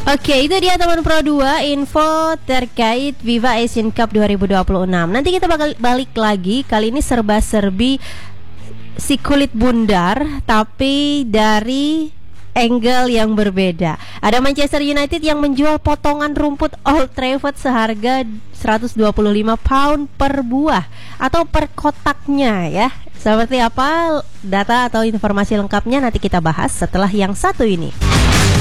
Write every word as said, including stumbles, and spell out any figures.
Oke, itu dia teman Pro dua info terkait Viva Asian Cup dua ribu dua puluh enam. Nanti kita bakal balik lagi. Kali ini serba-serbi si kulit bundar, tapi dari angle yang berbeda. Ada Manchester United yang menjual potongan rumput Old Trafford seharga seratus dua puluh lima pound per buah atau per kotaknya ya. Seperti apa data atau informasi lengkapnya nanti kita bahas setelah yang satu ini.